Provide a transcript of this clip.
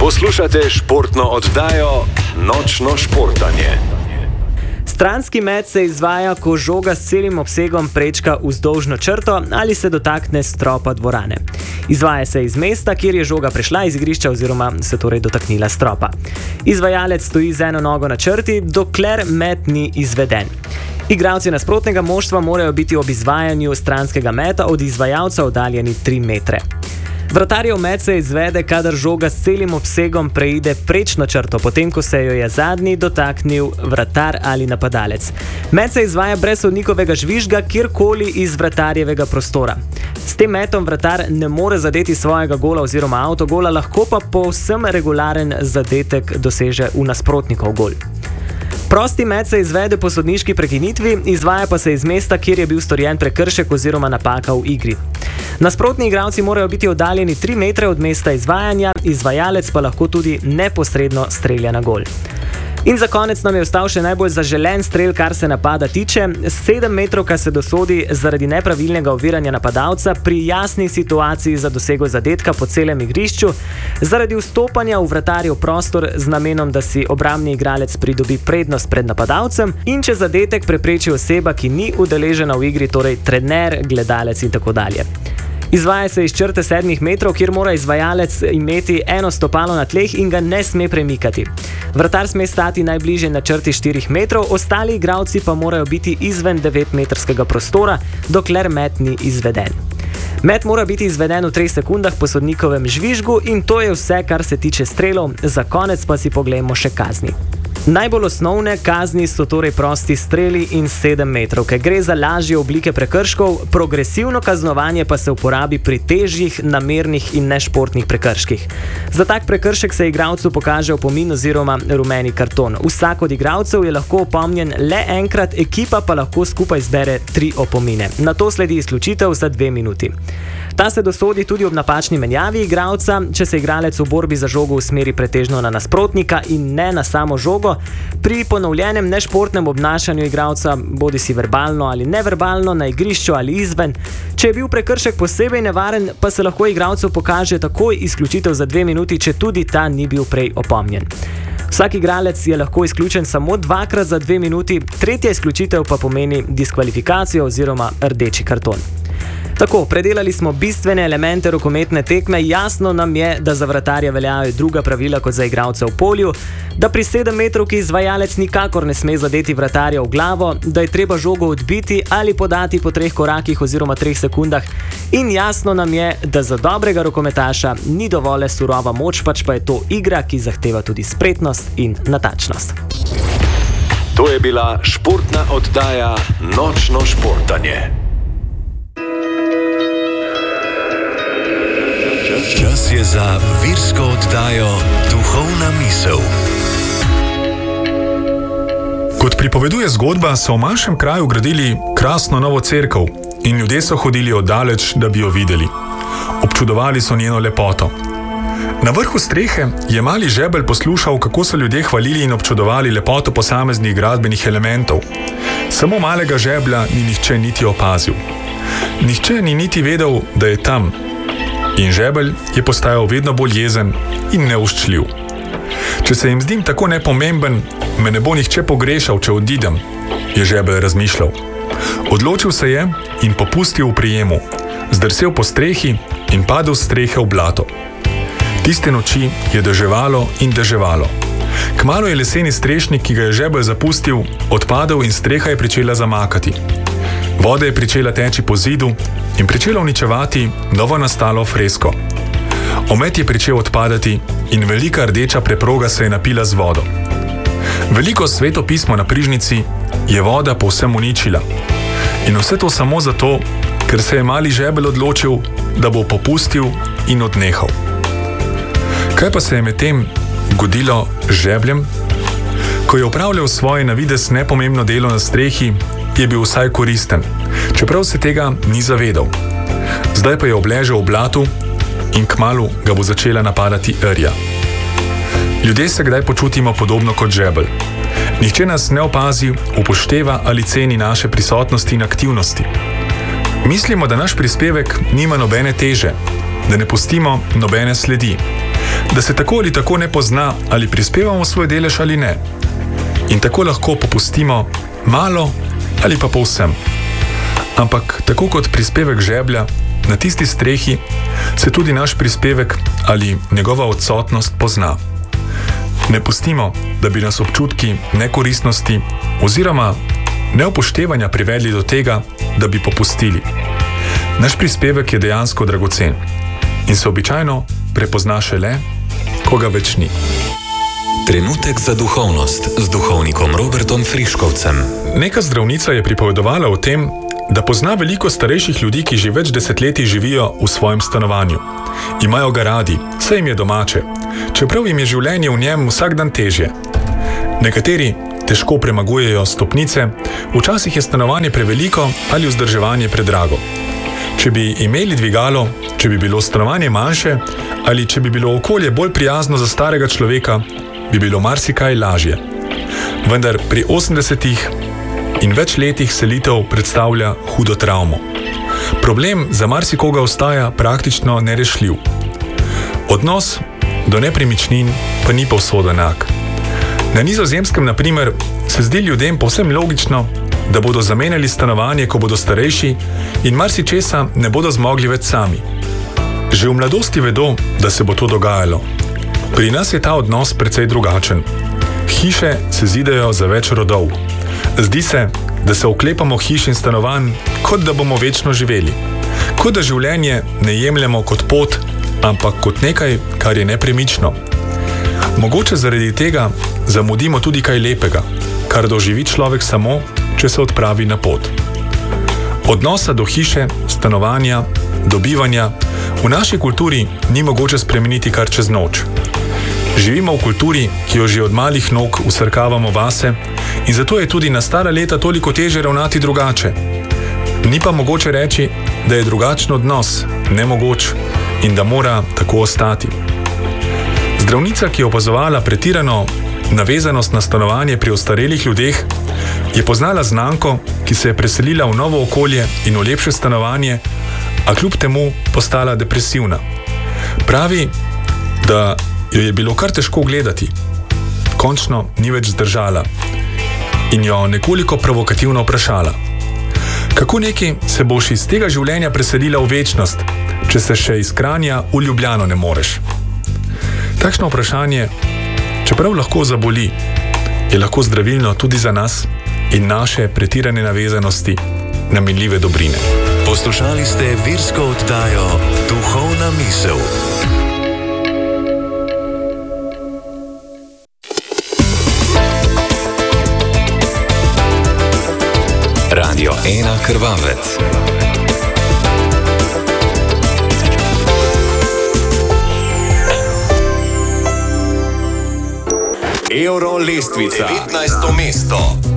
Poslušate športno oddajo Nočno športanje. Stranski met se izvaja, ko žoga s celim obsegom prečka vzdolžno črto ali se dotakne stropa dvorane. Izvaja se iz mesta, kjer je žoga prešla iz igrišča oziroma se torej dotaknila stropa. Izvajalec stoji z eno nogo na črti, dokler met ni izveden. Igralci nasprotnega moštva morajo biti ob izvajanju stranskega meta od izvajalca oddaljeni 3 metre. Vratarjev met se izvede, kadar žoga s celim obsegom preide prečno črto, potem ko se jo je zadnji dotaknil vratar ali napadalec. Met se izvaja brez sodnikovega žvižga kjerkoli iz vratarjevega prostora. S tem metom vratar ne more zadeti svojega gola oziroma avtogola, lahko pa povsem regularen zadetek doseže v nasprotnikov gol. Prosti met se izvede po sodniški prekinitvi, izvaja pa se iz mesta, kjer je bil storjen prekršek oziroma napaka v igri. Nasprotni igralci morajo biti oddaljeni 3 metre od mesta izvajanja, izvajalec pa lahko tudi neposredno strelja na gol. In za konec nam je ostal še najbolj zaželen strel, kar se napada tiče. 7 metrovka se dosodi zaradi nepravilnega oviranja napadalca pri jasni situaciji za dosego zadetka po celem igrišču, zaradi vstopanja v vratarjev prostor z namenom, da si obrambni igralec pridobi prednost pred napadalcem in če zadetek prepreči oseba, ki ni udeležena v igri, torej trener, gledalec in tako dalje. Izvaja se iz črte 7 metrov, kjer mora izvajalec imeti eno stopalo na tleh in ga ne sme premikati. Vratar sme stati najbližje na črti 4 metrov, ostali igralci pa morajo biti izven 9-metrskega prostora, dokler met ni izveden. Met mora biti izveden v 3 sekundah po sodnikovem žvižgu in to je vse, kar se tiče strelov, za konec pa si poglejmo še kazni. Najbolj osnovne kazni so torej prosti streli in 7 metrovke. Gre za lažje oblike prekrškov, progresivno kaznovanje pa se uporabi pri težjih, namernih in nešportnih prekrških. Za tak prekršek se igralcu pokaže opomin oziroma rumeni karton. Vsak od igralcev je lahko opomnjen le enkrat, ekipa pa lahko skupaj zbere 3 opomine. Nato sledi izključitev za 2 minuti. Ta se dosodi tudi ob napačni menjavi igralca, če se igralec v borbi za žogo usmeri pretežno na nasprotnika in ne na samo žogo. Pri ponovljenem nešportnem obnašanju igralca, bodi si verbalno ali neverbalno, na igrišču ali izven. Če je bil prekršek posebej nevaren, pa se lahko igralcu pokaže takoj izključitev za 2 minuti, če tudi ta ni bil prej opomnjen. Vsak igralec je lahko izključen samo 2-krat za 2 minuti, tretja izključitev pa pomeni diskvalifikacijo oziroma rdeči karton. Tako, predelali smo bistvene elemente rokometne tekme, jasno nam je, da za vratarja veljajo druga pravila kot za igralce v polju, da pri 7 metrovki izvajalec nikakor ne sme zadeti vratarja v glavo, da je treba žogo odbiti ali podati po 3 korakih oziroma 3 sekundah in jasno nam je, da za dobrega rokometaša ni dovolj surova moč, pač pa je to igra, ki zahteva tudi spretnost in natačnost. To je bila športna oddaja Nočno športanje. Čas je za virsko oddajo Duhovna misel. Kot pripoveduje zgodba, so v manjšem kraju gradili krasno novo cerkev in ljudje so hodili oddaleč, da bi jo videli. Občudovali so njeno lepoto. Na vrhu strehe je mali žebelj poslušal, kako so ljudje hvalili in občudovali lepoto posameznih gradbenih elementov. Samo malega žeblja ni nihče niti opazil. Nihče ni niti vedel, da je tam. In žebelj je postajal vedno bolj jezen in neuščljiv. Če se jim zdim tako nepomemben, me ne bo nihče pogrešal, če odidem, je žebelj razmišljal. Odločil se je in popustil v prijemu, zdrsel po strehi in padel s strehe v blato. Tiste noči je deževalo in deževalo. Kmalu je leseni strešnik, ki ga je žebelj zapustil, odpadel in streha je pričela zamakati. Voda je pričela teči po zidu in pričela uničevati novo nastalo fresko. Omet je pričel odpadati in velika rdeča preproga se je napila z vodo. Veliko sveto pismo na prižnici je voda povsem uničila. In vse to samo zato, ker se je mali žebelj odločil, da bo popustil in odnehal. Kaj pa se je medtem godilo žebljem? Ko je opravljal svoje na videz nepomembno delo na strehi, je bil vsaj koristen, čeprav se tega ni zavedal. Zdaj pa je obležal v blatu in kmalu ga bo začela napadati rja. Ljudje se kdaj počutimo podobno kot žebelj. Nihče nas ne opazi, upošteva ali ceni naše prisotnosti in aktivnosti. Mislimo, da naš prispevek nima nobene teže, da ne pustimo nobene sledi. da se tako ali tako ne pozna, ali prispevamo svoj delež ali ne. In tako lahko popustimo malo ali pa povsem. Ampak tako kot prispevek žeblja na tisti strehi, se tudi naš prispevek ali njegova odsotnost pozna. Ne pustimo, da bi nas občutki nekoristnosti oziroma neupoštevanja privedli do tega, da bi popustili. Naš prispevek je dejansko dragocen in se običajno prepozna šele, ko ga več ni. Trenutek za duhovnost z duhovnikom Robertom Friškovcem. Neka zdravnica je pripovedovala o tem, da pozna veliko starejših ljudi, ki že več desetletij živijo v svojem stanovanju. Imajo ga radi, saj jim je domače, čeprav jim je življenje v njem vsak dan težje. Nekateri težko premagujejo stopnice, včasih je stanovanje preveliko ali vzdrževanje predrago. Če bi imeli dvigalo, če bi bilo stanovanje manjše ali če bi bilo okolje bolj prijazno za starega človeka, bi bilo marsikaj lažje. Vendar pri 80 in več letih selitev predstavlja hudo travmo. Problem za marsikoga ostaja praktično nerešljiv. Odnos do nepremičnin pa ni povsod enak. Na Nizozemskem, na primer, se zdi ljudem povsem logično, da bodo zamenjali stanovanje, ko bodo starejši in marsičesa ne bodo zmogli več sami. Že v mladosti vedo, da se bo to dogajalo. Pri nas je ta odnos precej drugačen. Hiše se zidajo za več rodov. Zdi se, da se oklepamo hiš in stanovanj, kot da bomo večno živeli. Kot da življenje ne jemljemo kot pot, ampak kot nekaj, kar je nepremično. Mogoče zaradi tega zamudimo tudi kaj lepega, kar doživi človek samo, če se odpravi na pot. Odnosa do hiše, stanovanja, dobivanja v naši kulturi ni mogoče spremeniti kar čez noč. Živimo v kulturi, ki jo že od malih nog vsrkavamo vase in zato je tudi na stara leta toliko težje ravnati drugače. Ni pa mogoče reči, da je drugačen odnos nemogoč in da mora tako ostati. Zdravnica, ki je opazovala pretirano navezanost na stanovanje pri ostarelih ljudeh, je poznala znanko, ki se je preselila v novo okolje in v lepše stanovanje, a kljub temu postala depresivna. Pravi, da jo je bilo kar težko gledati. Končno ni več zdržala in jo nekoliko provokativno vprašala. Kako neki se boš iz tega življenja preselila v večnost, če se še iz Kranja v Ljubljano ne moreš? Takšno vprašanje, čeprav lahko zaboli, je lahko zdravilno tudi za nas in naše pretirane navezanosti na minljive dobrine. Poslušali ste virsko oddajo Duhovna misel. Radio 1 Krvavec. Euro lestvica. 19. mesto.